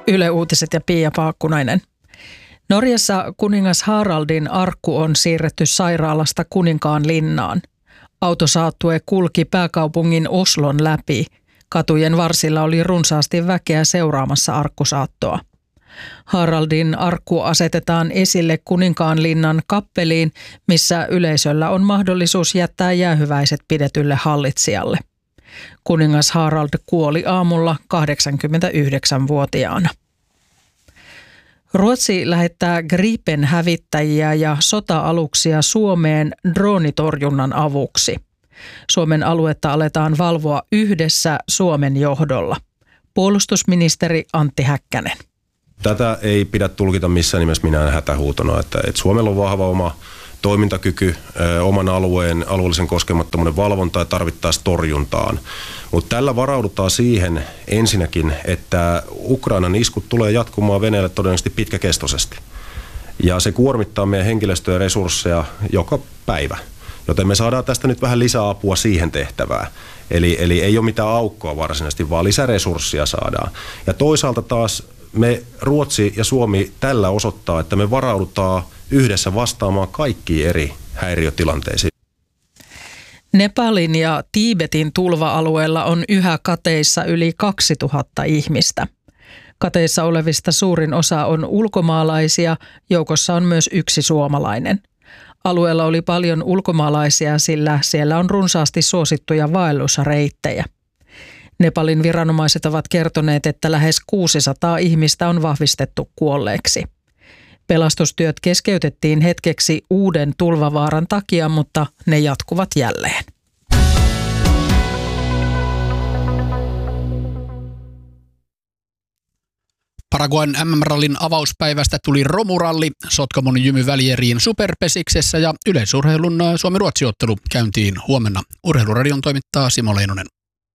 Yle Uutiset ja Pia Paakkunainen. Norjassa kuningas Haraldin arkku on siirretty sairaalasta Kuninkaan linnaan. Autosaattue kulki pääkaupungin Oslon läpi. Katujen varsilla oli runsaasti väkeä seuraamassa arkkusaattoa. Haraldin arkku asetetaan esille Kuninkaan linnan kappeliin, missä yleisöllä on mahdollisuus jättää jäähyväiset pidetylle hallitsijalle. Kuningas Harald kuoli aamulla 89-vuotiaana. Ruotsi lähettää Gripen-hävittäjiä ja sota-aluksia Suomeen droonitorjunnan avuksi. Suomen aluetta aletaan valvoa yhdessä Suomen johdolla. Puolustusministeri Antti Häkkänen. Tätä ei pidä tulkita missään nimessä minään hätähuutona, että Suomella on vahva oma toimintakyky, oman alueellisen koskemattomuuden valvontaa ja tarvittaessa torjuntaan. Mutta tällä varaudutaan siihen ensinnäkin, että Ukrainan iskut tulee jatkumaan Venäjälle todennäköisesti pitkäkestoisesti. Ja se kuormittaa meidän henkilöstöä ja resursseja joka päivä. Joten me saadaan tästä nyt vähän lisää apua siihen tehtävään. Eli ei ole mitään aukkoa varsinaisesti, vaan lisäresurssia saadaan. Ja toisaalta taas me Ruotsi ja Suomi tällä osoittaa, että me varaudutaan yhdessä vastaamaan kaikkiin eri häiriötilanteisiin. Nepalin ja Tiibetin tulva-alueella on yhä kateissa yli 2000 ihmistä. Kateissa olevista suurin osa on ulkomaalaisia, joukossa on myös yksi suomalainen. Alueella oli paljon ulkomaalaisia, sillä siellä on runsaasti suosittuja vaellusreittejä. Nepalin viranomaiset ovat kertoneet, että lähes 600 ihmistä on vahvistettu kuolleeksi. Pelastustyöt keskeytettiin hetkeksi uuden tulvavaaran takia, mutta ne jatkuvat jälleen. Paraguayn MM-rallin avauspäivästä tuli romuralli, Sotkamon Jymy Välieriin Superpesiksessä ja yleisurheilun Suomi-Ruotsi-ottelu käyntiin huomenna. Urheiluradion toimittaa Simo Leinonen.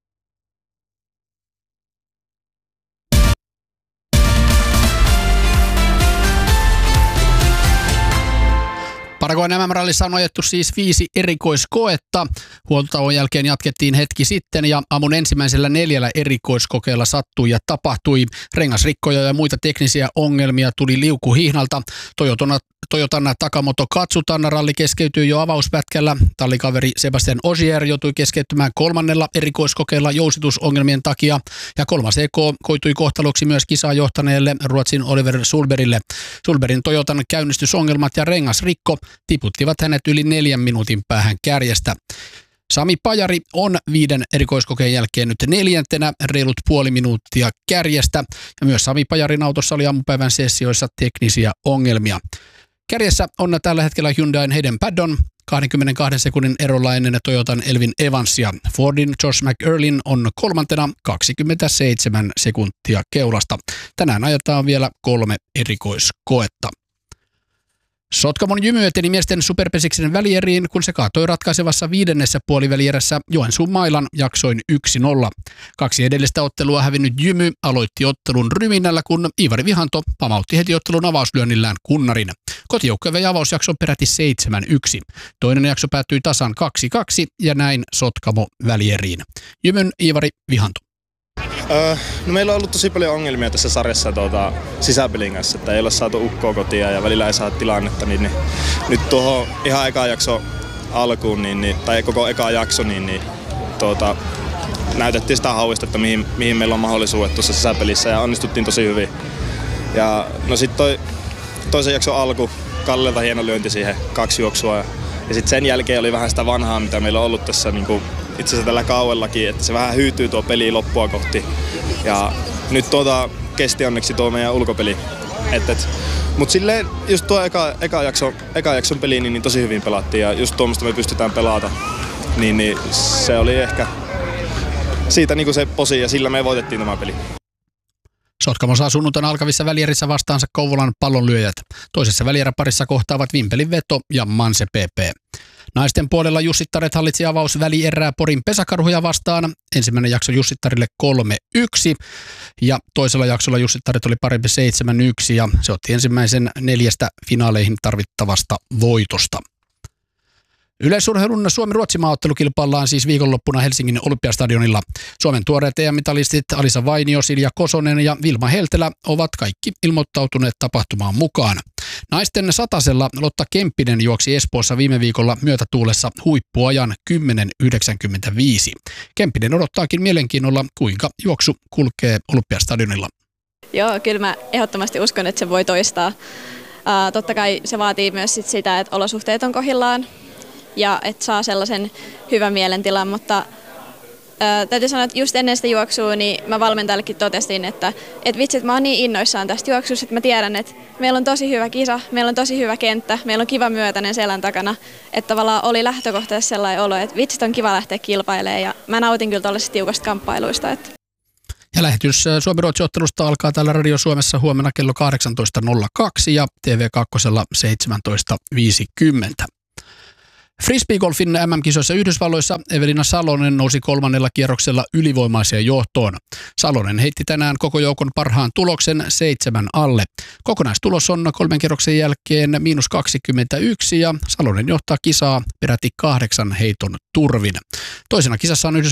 Paraguayn MM-rallissa on ajettu siis 5 erikoiskoetta. Huoltotauon jälkeen jatkettiin hetki sitten ja aamun ensimmäisellä 4 erikoiskokeella sattui ja tapahtui. Rengasrikkoja ja muita teknisiä ongelmia tuli liukuhihnalta. Toyotan Takamoto Katsutan ralli keskeytyi jo avauspätkällä. Tallikaveri Sebastian Ogier joutui keskeytymään 3. erikoiskokeella jousitusongelmien takia. Ja 3. EK koitui kohtaloksi myös kisaa johtaneelle Ruotsin Oliver Sulbergille. Sulbergin Toyotan käynnistysongelmat ja rengasrikko tiputtivat hänet yli 4 minuutin päähän kärjestä. Sami Pajari on 5 erikoiskokeen jälkeen nyt 4. reilut puoli minuuttia kärjestä. Ja myös Sami Pajarin autossa oli aamupäivän sessioissa teknisiä ongelmia. Kärjessä on tällä hetkellä Hyundain Hayden Paddon 22 sekunnin erolla ennen Toyotan Elvin Evansia. Fordin Josh McEarlyn on 3. 27 sekuntia keulasta. Tänään ajetaan vielä 3 erikoiskoetta. Sotkamon Jymy eteni miesten Superpesiksen Välieriin, kun se kaatoi ratkaisevassa 5. puolivälierässä Joensuun Mailan jaksoin 1-0. 2 edellistä ottelua hävinnyt Jymy aloitti ottelun ryminällä, kun Iivari Vihanto pamautti heti ottelun avauslyönnillään Kunnarin. Kotijoukkue vei avausjakson peräti 7-1. Toinen jakso päättyi tasan 2-2 ja näin Sotkamo Välieriin. Jymyn Iivari Vihanto. No meillä on ollut tosi paljon ongelmia tässä sarjassa sisäpelin kanssa, että ei ole saatu ukkoa kotia ja välillä ei saa tilannetta, niin nyt tuohon ihan eka jakso alkuun, tai koko eka jakso, näytettiin sitä hauistetta, mihin meillä on mahdollisuudet tuossa sisäpelissä ja onnistuttiin tosi hyvin. Ja no sitten toisen jakson alku, Kallelta hieno lyönti siihen 2 juoksua ja sitten sen jälkeen oli vähän sitä vanhaa, mitä meillä on ollut tässä itse asiassa tällä kauellakin, että se vähän hyytyy tuo peli loppua kohti. Ja nyt kesti onneksi tuo meidän ulkopeli. Mutta silleen just tuo eka jakson peli niin tosi hyvin pelattiin ja just tuommoista me pystytään pelata. Niin se oli ehkä siitä se posi ja sillä me voitettiin tämä peli. Sotkamo saa sunnuntaina alkavissa välierissä vastaansa Kouvolan pallonlyöjät. Toisessa välieräparissa kohtaavat Vimpelin Veto ja Manse PP. Naisten puolella Jussittaret hallitsi avausvälierää Porin Pesäkarhuja vastaan. Ensimmäinen jakso Jussittarille 3-1 ja toisella jaksolla Jussittaret oli parempi 7-1 ja se otti ensimmäisen 4 finaaleihin tarvittavasta voitosta. Yleisurheilun Suomi-Ruotsi-maaottelu kilpaillaan siis viikonloppuna Helsingin Olympiastadionilla. Suomen tuoreet EM-mitalistit Alisa Vainio, Silja Kosonen ja Vilma Heltelä ovat kaikki ilmoittautuneet tapahtumaan mukaan. Naisten satasella Lotta Kemppinen juoksi Espoossa viime viikolla myötätuulessa huippuajan 10.95. Kemppinen odottaakin mielenkiinnolla, kuinka juoksu kulkee Olympiastadionilla. Joo, kyllä mä ehdottomasti uskon, että se voi toistaa. Totta kai se vaatii myös sitä, että olosuhteet on kohdillaan ja että saa sellaisen hyvän mielentilan, mutta täytyy sanoa, että just ennen sitä juoksua niin mä valmentajallekin totesin, että vitsit, mä oon niin innoissaan tästä juoksusta, että mä tiedän, että meillä on tosi hyvä kisa, meillä on tosi hyvä kenttä, meillä on kiva myötäinen selän takana, että tavallaan oli lähtökohtaisesti sellainen olo, että vitsit on kiva lähteä kilpailemaan ja mä nautin kyllä tuollaisista tiukasta kamppailuista. Ja lähetys Suomi-Ruotsi-ottelusta alkaa täällä Radio Suomessa huomenna kello 18.02 ja TV2 17.50. Frisbeegolfin MM-kisoissa Yhdysvalloissa Evelina Salonen nousi 3. kierroksella ylivoimaiseen johtoon. Salonen heitti tänään koko joukon parhaan tuloksen 7 alle. Kokonaistulos on 3 kierroksen jälkeen -21 ja Salonen johtaa kisaa peräti 8 heiton turvin. Toisena kisassa on